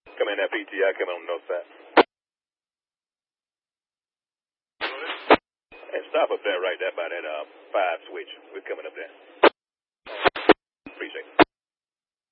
Come in that PTI, come on the north side. And stop up there right there by that 5 switch. We're coming up.